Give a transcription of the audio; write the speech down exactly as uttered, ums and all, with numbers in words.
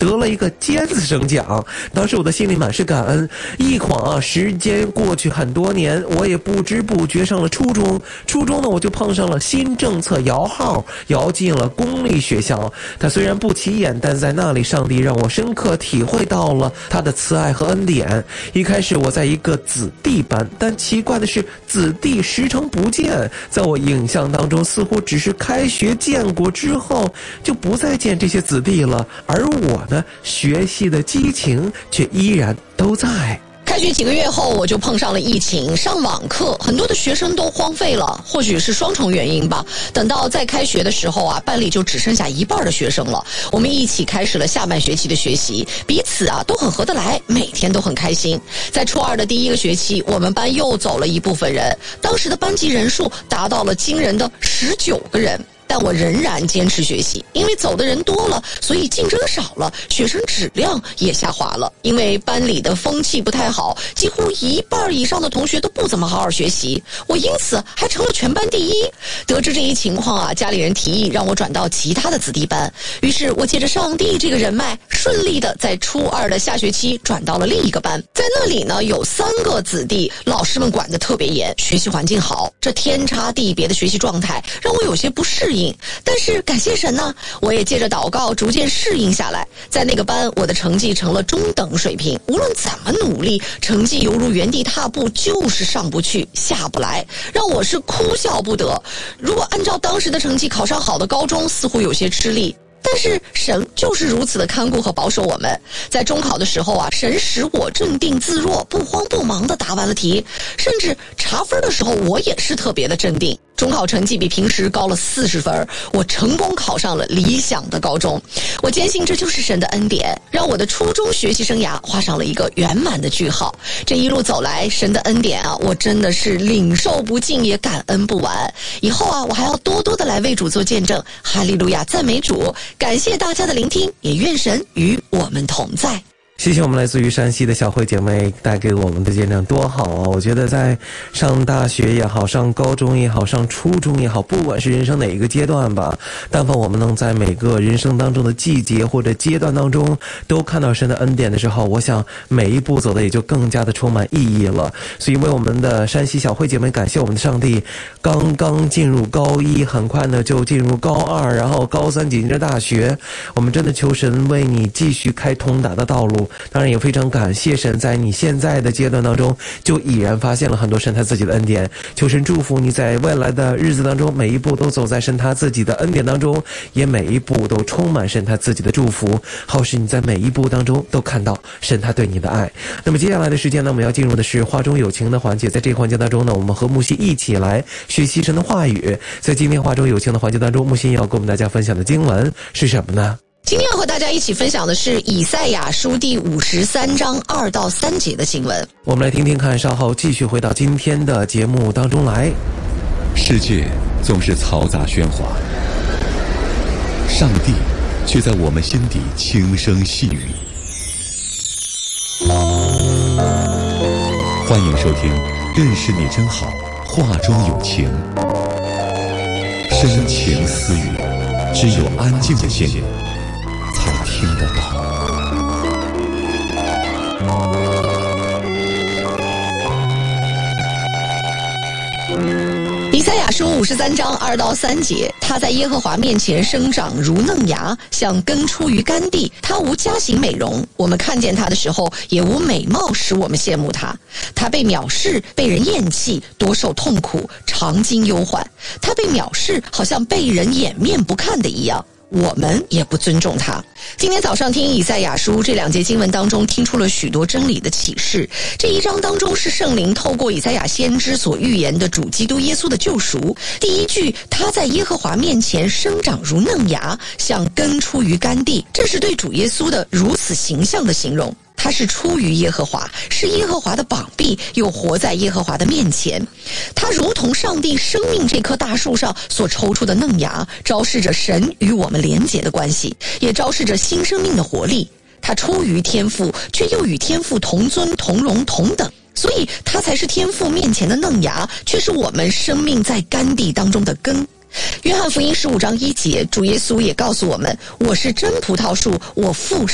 得了一个尖子生奖。当时我的心里满是感恩。一晃啊，时间过去很多年，我也不知不觉上了初中。初中呢，我就碰上了新政策摇号，摇进了公立学校。它虽然不起眼，但在那里上帝让我深刻体会到了他的慈爱和恩典。一开始我在一个子弟班，但奇怪的是子弟时常不见，在我印象当中似乎只是开学见过之后就不再见这些子弟了，而我呢，学习的激情却依然都在。 开学几个月后，我就碰上了疫情，上网课，很多的学生都荒废了，或许是双重原因吧。等到再开学的时候啊，班里就只剩下一半的学生了。我们一起开始了下半学期的学习，彼此啊都很合得来，每天都很开心。在初二的第一个学期，我们班又走了一部分人，当时的班级人数达到了惊人的十九个人。但我仍然坚持学习，因为走的人多了，所以竞争少了，学生质量也下滑了。因为班里的风气不太好，几乎一半以上的同学都不怎么好好学习，我因此还成了全班第一。得知这一情况啊，家里人提议让我转到其他的子弟班，于是我借着上帝这个人脉，顺利的在初二的下学期转到了另一个班。在那里呢，有三个子弟，老师们管得特别严，学习环境好，这天差地别的学习状态让我有些不适应。但是感谢神呢，我也借着祷告逐渐适应下来。在那个班，我的成绩成了中等水平，无论怎么努力，成绩犹如原地踏步，就是上不去下不来，让我是哭笑不得。如果按照当时的成绩考上好的高中，似乎有些吃力。但是神就是如此的看顾和保守我们。在中考的时候啊，神使我镇定自若，不慌不忙地答完了题，甚至查分的时候我也是特别的镇定。中考成绩比平时高了四十分，我成功考上了理想的高中。我坚信这就是神的恩典，让我的初中学习生涯画上了一个圆满的句号。这一路走来，神的恩典啊，我真的是领受不尽，也感恩不完。以后啊，我还要多多的来为主做见证。哈利路亚，赞美主！感谢大家的聆听，也愿神与我们同在。 谢谢我们来自于山西的小慧姐妹带给我们的见证，多好啊！我觉得在上大学也好，上高中也好，上初中也好，不管是人生哪一个阶段吧，但凡我们能在每个人生当中的季节或者阶段当中都看到神的恩典的时候，我想每一步走的也就更加的充满意义了。所以为我们的山西小慧姐妹感谢我们的上帝，刚刚进入高一，很快呢就进入高二，然后高三紧接着大学，我们真的求神为你继续开通达的道路。当然也非常感谢神，在你现在的阶段当中就已然发现了很多神他自己的恩典。求神祝福你在未来的日子当中，每一步都走在神他自己的恩典当中，也每一步都充满神他自己的祝福，好使你在每一步当中都看到神他对你的爱。那么接下来的时间呢，我们要进入的是话中有情的环节。在这个环节当中呢，我们和木西一起来学习神的话语。在今天话中有情的环节当中，木西要跟我们大家分享的经文是什么呢？ 今天要和大家一起分享的是以赛亚书第五十三章二到三节的经文。 我们来听听看，稍后继续回到今天的节目当中来。 世界总是嘈杂喧哗，上帝却在我们心底轻声细语。欢迎收听认识你真好，话中有情，深情私语，只有安静的心才听得到。 以赛亚书五十三章二到三节，他在耶和华面前生长如嫩芽，像根出于干地。他无佳形美容，我们看见他的时候，也无美貌使我们羡慕他。他被藐视，被人厌弃，多受痛苦，常经忧患。他被藐视，好像被人掩面不看的一样，我们也不尊重他。今天早上听以赛亚书这两节经文当中，听出了许多真理的启示。这一章当中是圣灵透过以赛亚先知所预言的主基督耶稣的救赎。第一句，他在耶和华面前生长如嫩芽，像根出于干地，这是对主耶稣的如此形象的形容。他是出于耶和华，是耶和华的膀臂，又活在耶和华的面前。他如同上帝生命这棵大树上所抽出的嫩芽，昭示着神与我们连结的关系，也昭示着新生命的活力。他出于天父，却又与天父同尊同荣同等，所以他才是天父面前的嫩芽，却是我们生命在干地当中的根。约翰福音十五章一节，主耶稣也告诉我们，我是真葡萄树，我父